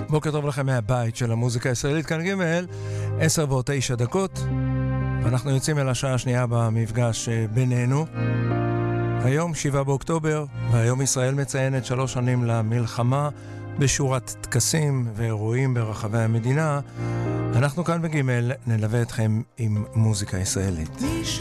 בוקר טוב לכם מהבית של המוזיקה הישראלית, כאן ג' 10:09, ואנחנו יוצאים אל השעה השנייה במפגש בינינו. היום 7 באוקטובר, והיום ישראל מציינת 3 שנים למלחמה בשורת טקסים ואירועים ברחבי המדינה. אנחנו כאן בג' נלווה אתכם עם מוזיקה ישראלית.